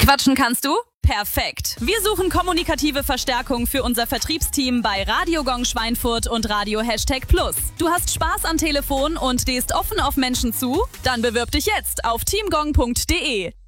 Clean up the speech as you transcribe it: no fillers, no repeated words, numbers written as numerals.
Quatschen kannst du? Perfekt. Wir suchen kommunikative Verstärkung für unser Vertriebsteam bei Radio Gong Schweinfurt und Radio #Plus. Du hast Spaß am Telefon und stehst offen auf Menschen zu? Dann bewirb dich jetzt auf teamgong.de.